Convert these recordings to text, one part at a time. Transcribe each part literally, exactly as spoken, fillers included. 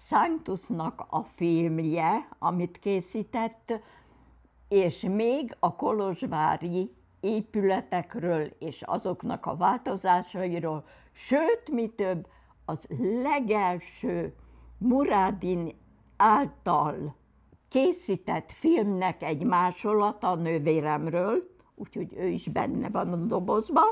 Sanctusnak a filmje, amit készített, és még a kolozsvári épületekről és azoknak a változásairól, sőt, mi több, az legelső Muradin által készített filmnek egy másolata a nővéremről, úgyhogy ő is benne van a dobozban,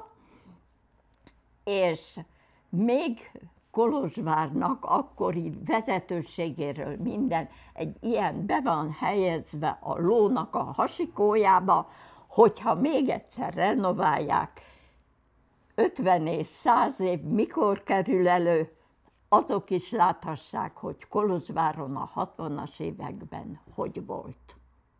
és még Kolozsvárnak akkori vezetőségéről minden egy ilyen be van helyezve a lónak a hasikójába, hogyha még egyszer renoválják, ötven és száz év mikor kerül elő, azok is láthassák, hogy Kolozsváron a hatvanas években hogy volt.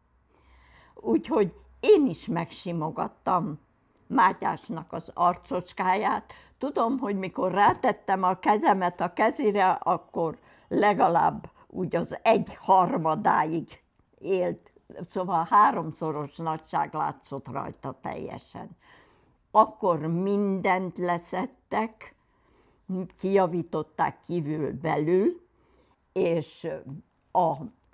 Úgyhogy én is megsimogattam Mátyásnak az arcocskáját. Tudom, hogy mikor rátettem a kezemet a kezére, akkor legalább úgy az egy harmadáig élt, szóval háromszoros nagyság látszott rajta teljesen. Akkor mindent leszettek, kijavították kívül-belül, és a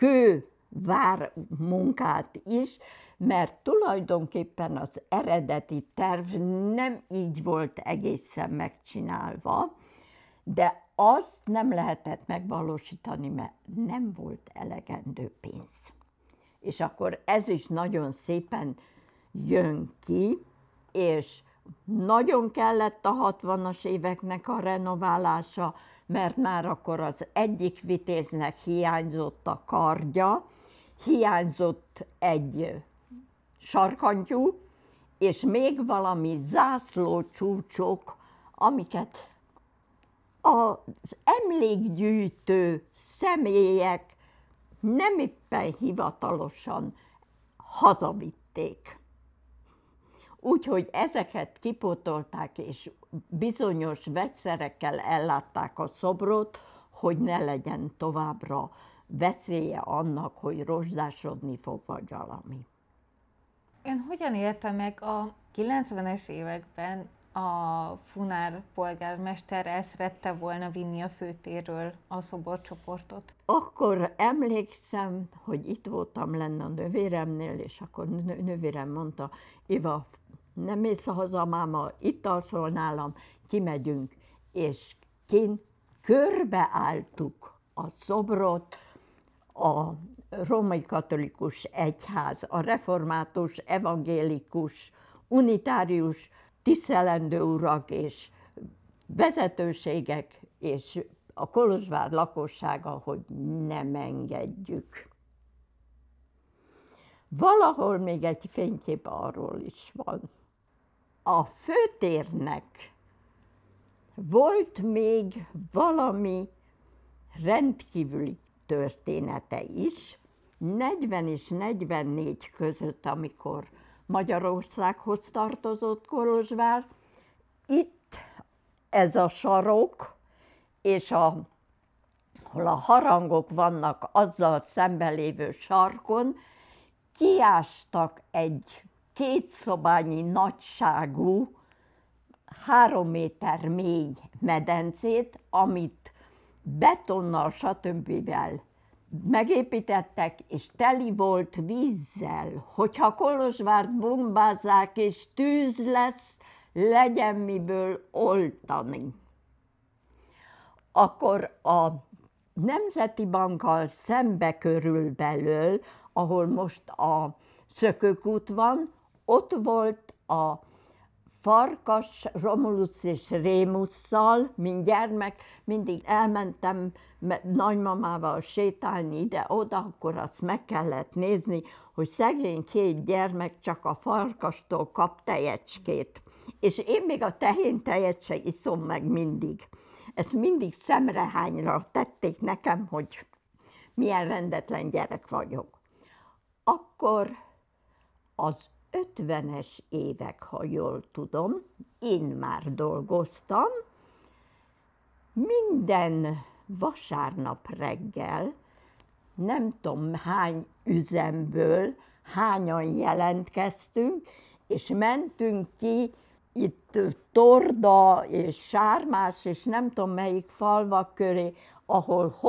kővár munkát is, mert tulajdonképpen az eredeti terv nem így volt egészen megcsinálva, de azt nem lehetett megvalósítani, mert nem volt elegendő pénz. És akkor ez is nagyon szépen jön ki, és nagyon kellett a hatvanas éveknek a renoválása, mert már akkor az egyik vitéznek hiányzott a kardja, hiányzott egy sarkantyú, és még valami zászlócsúcsok, amiket az emlékgyűjtő személyek nem éppen hivatalosan hazavitték. Úgyhogy ezeket kipótolták, és bizonyos vegyszerekkel ellátták a szobrot, hogy ne legyen továbbra veszélye annak, hogy rozsdásodni fog, vagy valami. Ön hogyan élte meg a kilencvenes években a Funár polgármester el szerette volna vinni a főtérről a szoborcsoportot? Akkor emlékszem, hogy itt voltam lenne a nővéremnél, és akkor nővérem mondta, Éva, nem mész haza, máma, itt alszol nálam, kimegyünk, és kint körbeálltuk a szobrot, a római katolikus egyház, a református, evangélikus, unitárius, tisztelendő urak és vezetőségek, és a Kolozsvár lakossága, hogy nem engedjük. Valahol még egy fénykép arról is van. A főtérnek volt még valami rendkívüli története is, negyven és negyvennégy között, amikor Magyarországhoz tartozott Kolozsvár. Itt ez a sarok, és a, ahol a harangok vannak, azzal szemben lévő sarkon, kiástak egy kétszobányi nagyságú, három méter mély medencét, amit betonnal, stb. Megépítettek, és teli volt vízzel, hogyha Kolozsvárt bombázzák, és tűz lesz, legyen miből oltani. Akkor a Nemzeti Bankkal szembe körülbelül, ahol most a Szökőkút van, ott volt a Farkas, Romulusz és Rémusszal, mint gyermek, mindig elmentem nagymamával sétálni ide-oda, akkor azt meg kellett nézni, hogy szegény két gyermek csak a farkastól kap tejecskét. És én még a tehén tejet se iszom meg mindig. Ezt mindig szemrehányra tették nekem, hogy milyen rendetlen gyerek vagyok. Akkor az ötvenes évek, ha jól tudom, én már dolgoztam, minden vasárnap reggel, nem tudom hány üzemből, hányan jelentkeztünk, és mentünk ki itt Torda és Sármás, és nem tudom melyik falvak köré, ahol